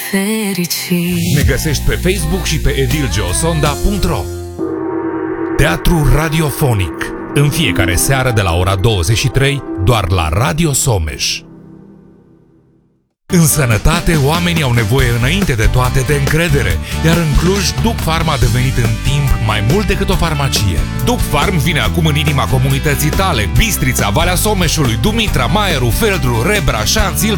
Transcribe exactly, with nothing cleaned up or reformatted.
fericit. Ne găsești pe Facebook și pe edil geosonda punct ro. Teatru radiofonic. În fiecare seară de la ora douăzeci și trei, doar la Radio Someș. În sănătate, oamenii au nevoie înainte de toate de încredere, iar în Cluj, Duc Pharm a devenit în timp mai mult decât o farmacie. Duc Pharm vine acum în inima comunității tale: Bistrița, Valea Someșului, Dumitra, Maieru, Feldru, Rebra, Șanț,